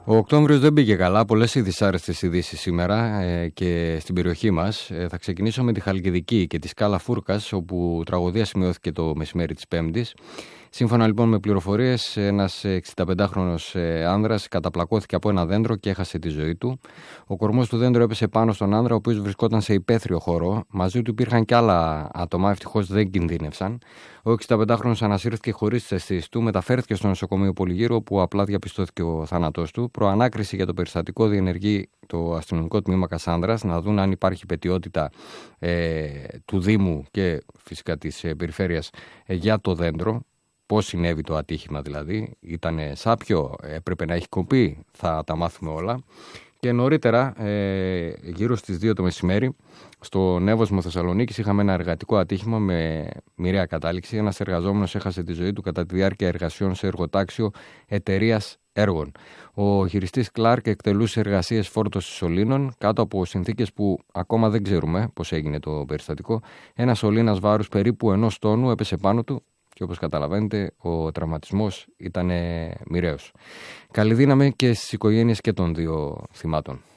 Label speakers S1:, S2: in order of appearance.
S1: Ο Οκτώβριος δεν πήγε καλά, πολλές δυσάρεστες ειδήσεις σήμερα και στην περιοχή μας. Θα ξεκινήσω με τη Χαλκιδική και τη σκάλα Φούρκας, όπου τραγωδία σημειώθηκε το μεσημέρι της Πέμπτης. Σύμφωνα λοιπόν με πληροφορίες, ένας 65χρονος άνδρας καταπλακώθηκε από ένα δέντρο και έχασε τη ζωή του. Ο κορμός του δέντρου έπεσε πάνω στον άνδρα, ο οποίος βρισκόταν σε υπαίθριο χώρο. Μαζί του υπήρχαν και άλλα άτομα, ευτυχώς δεν κινδύνευσαν. Ο 65χρονος ανασύρθηκε χωρίς τις αισθήσεις του, μεταφέρθηκε στο νοσοκομείο Πολυγύρου, όπου απλά διαπιστώθηκε ο θάνατός του. Προανάκριση για το περιστατικό διενεργεί το αστυνομικό τμήμα Κασάνδρας, να δουν αν υπάρχει πετιότητα του Δήμου και φυσικά της περιφέρειας για το δέντρο. Πώς συνέβη το ατύχημα δηλαδή, ήταν σάπιο, έπρεπε να έχει κοπεί, θα τα μάθουμε όλα. Και νωρίτερα, γύρω στις 2 το μεσημέρι, στο Νεύοσμο Θεσσαλονίκης είχαμε ένα εργατικό ατύχημα με μοιραία κατάληξη. Ένας εργαζόμενος έχασε τη ζωή του κατά τη διάρκεια εργασιών σε εργοτάξιο εταιρείας έργων. Ο χειριστής Κλάρκ εκτελούσε εργασίες φόρτωσης σωλήνων κάτω από συνθήκες που ακόμα δεν ξέρουμε πώς έγινε το περιστατικό. Ένας σωλήνας βάρους περίπου 1 τόνου έπεσε πάνω του. Και όπως καταλαβαίνετε, ο τραυματισμός ήταν μοιραίος. Καλή δύναμη και στις οικογένειες και των 2 θυμάτων.